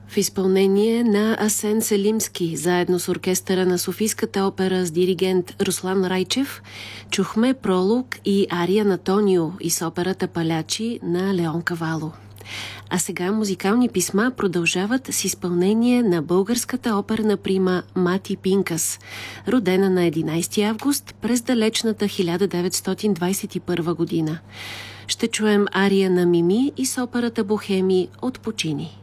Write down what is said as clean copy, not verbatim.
В изпълнение на Асен Селимски, заедно с оркестъра на Софийската опера с диригент Руслан Райчев, чухме пролог и ария на Тонио и с операта Палячи на Леон Кавало. А сега музикални писма продължават с изпълнение на българската оперна прима Мати Пинкас, родена на 11 август през далечната 1921 година. Ще чуем ария на Мими и с операта Бохеми от Пучини.